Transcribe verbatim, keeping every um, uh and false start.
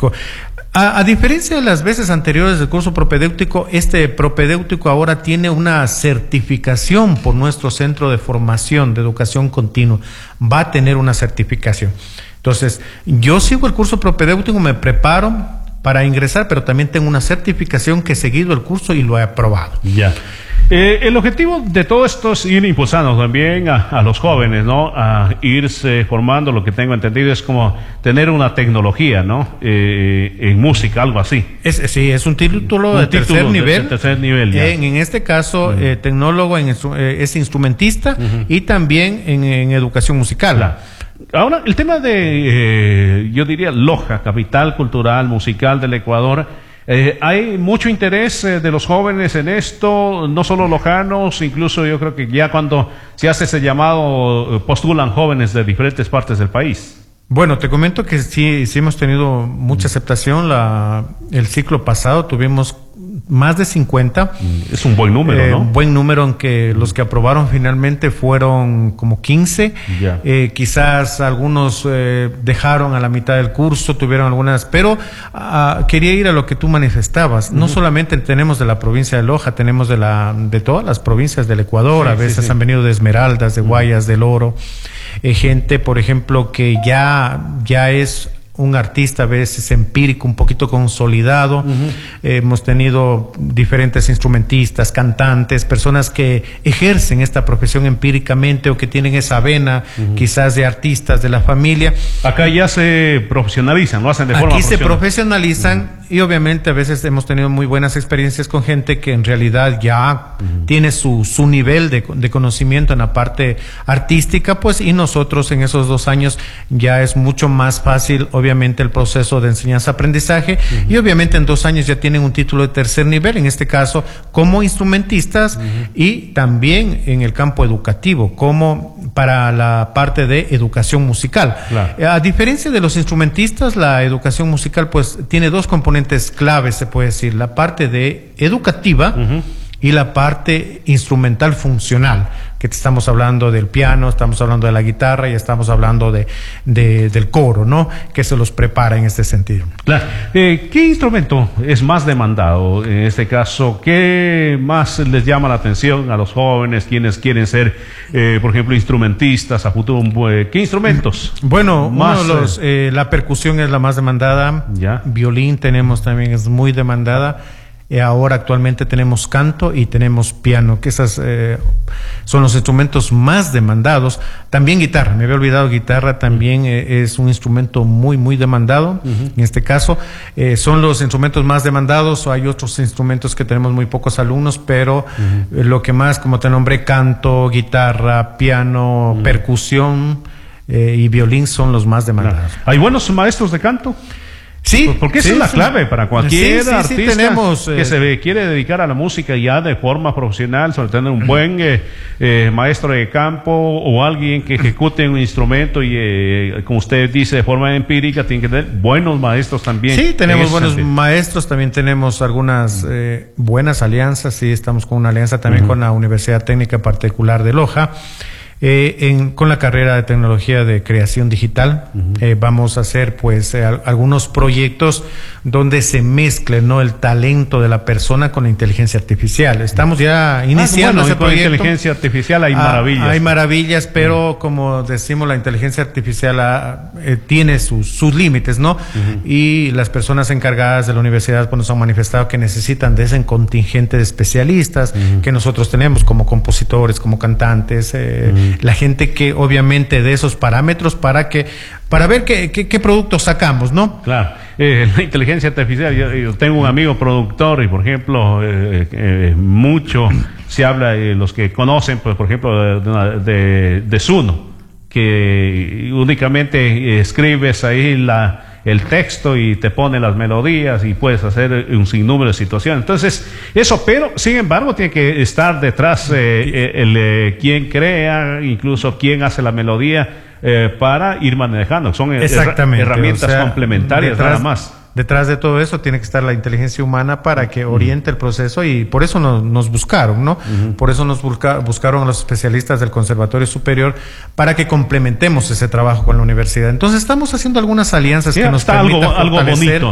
propedéutico. A, a diferencia de las veces anteriores del curso propedéutico, este propedéutico ahora tiene una certificación por nuestro Centro de Formación de Educación Continua. Va a tener una certificación. Entonces, yo sigo el curso propedéutico, me preparo para ingresar, pero también tengo una certificación que he seguido el curso y lo he aprobado. Ya. Eh, el objetivo de todo esto es ir impulsando también a, a los jóvenes, ¿no? A irse formando, lo que tengo entendido es como tener una tecnología, ¿no? Eh, en música, algo así. Es, sí, es un título un de título tercer nivel. De tercer nivel, ya. En, en este caso, uh-huh. eh, tecnólogo en, eh, es instrumentista uh-huh. y también en, en educación musical. Claro. Ahora, el tema de, eh, yo diría, Loja, capital cultural, musical del Ecuador, eh, hay mucho interés eh, de los jóvenes en esto, no solo lojanos, incluso yo creo que ya cuando se hace ese llamado, postulan jóvenes de diferentes partes del país. Bueno, te comento que sí, sí hemos tenido mucha aceptación. La, el ciclo pasado tuvimos más de cincuenta. Es un buen número, eh, ¿no? Un buen número, aunque los que aprobaron finalmente fueron como quince. Yeah. Eh, quizás algunos eh, dejaron a la mitad del curso, tuvieron algunas, pero uh, quería ir a lo que tú manifestabas. Uh-huh. No solamente tenemos de la provincia de Loja, tenemos de la de todas las provincias del Ecuador. Sí, a veces sí, sí. han venido de Esmeraldas, de Guayas, uh-huh. del Oro. Eh, gente, por ejemplo, que ya, ya es un artista a veces empírico, un poquito consolidado. Uh-huh. Eh, hemos tenido diferentes instrumentistas, cantantes, personas que ejercen esta profesión empíricamente o que tienen esa vena, uh-huh. quizás de artistas de la familia. Acá ya se profesionalizan, lo hacen de Aquí forma Aquí se profesionalizan uh-huh. y obviamente a veces hemos tenido muy buenas experiencias con gente que en realidad ya uh-huh. tiene su, su nivel de, de conocimiento en la parte artística, pues, y nosotros en esos dos años ya es mucho más fácil, obviamente, el proceso de enseñanza-aprendizaje uh-huh. y obviamente en dos años ya tienen un título de tercer nivel, en este caso como instrumentistas uh-huh. y también en el campo educativo, como para la parte de educación musical. Claro. A diferencia de los instrumentistas, la educación musical pues tiene dos componentes claves, se puede decir, la parte de educativa uh-huh. y la parte instrumental funcional, que estamos hablando del piano, estamos hablando de la guitarra y estamos hablando de, de del coro, ¿no? Que se los prepara en este sentido. Claro. Eh, ¿Qué instrumento es más demandado en este caso? ¿Qué más les llama la atención a los jóvenes, quienes quieren ser, eh, por ejemplo, instrumentistas a futuro? ¿Qué instrumentos? Bueno, más, uno de los, eh, la percusión es la más demandada. Ya. Violín tenemos también, es muy demandada. Eh, ahora actualmente tenemos canto y tenemos piano, que esas eh, son los instrumentos más demandados. También guitarra, me había olvidado, guitarra también eh, es un instrumento muy, muy demandado. Uh-huh. En este caso, eh, son los instrumentos más demandados. Hay otros instrumentos que tenemos muy pocos alumnos, pero uh-huh. eh, lo que más, como te nombré, canto, guitarra, piano, uh-huh. percusión eh, y violín son los más demandados. ¿Hay buenos maestros de canto? Sí, porque esa sí, es la sí. clave para cualquier sí, sí, artista sí, tenemos, que eh, se quiere dedicar a la música ya de forma profesional, sobre tener un buen eh, eh, maestro de campo o alguien que ejecute un instrumento y, eh, como usted dice, de forma empírica, tiene que tener buenos maestros también. Sí, tenemos buenos sentido. maestros, también tenemos algunas eh, buenas alianzas, sí, estamos con una alianza también uh-huh. con la Universidad Técnica Particular de Loja. Eh, en, con la carrera de tecnología de creación digital uh-huh. eh, vamos a hacer pues eh, algunos proyectos donde se mezcle, ¿no?, el talento de la persona con la inteligencia artificial. Estamos ya iniciando ah, bueno, ese con proyecto. Inteligencia artificial hay ah, maravillas. Hay maravillas, pero uh-huh. como decimos, la inteligencia artificial ah, eh, tiene sus, sus límites, ¿no? Uh-huh. Y las personas encargadas de la universidad pues, nos han manifestado que necesitan de ese contingente de especialistas uh-huh. que nosotros tenemos como compositores, como cantantes, eh, uh-huh. la gente que obviamente de esos parámetros para que para ver qué, qué, qué productos sacamos, ¿no? Claro, eh, la inteligencia artificial, yo, yo tengo un amigo productor y por ejemplo eh, eh, mucho se habla, eh, los que conocen, pues por ejemplo de, de, de Suno, que únicamente escribes ahí la el texto y te pone las melodías y puedes hacer un sinnúmero de situaciones. Entonces, eso, pero sin embargo tiene que estar detrás eh, el, el quien crea, incluso quien hace la melodía eh, para ir manejando. Son Exactamente, herramientas o sea, complementarias detrás, nada más. Detrás de todo eso tiene que estar la inteligencia humana para que oriente el proceso y por eso nos, nos buscaron, ¿no? Uh-huh. Por eso nos busca, buscaron a los especialistas del Conservatorio Superior para que complementemos ese trabajo con la universidad. Entonces estamos haciendo algunas alianzas sí, que nos permitan algo, algo fortalecer bonito.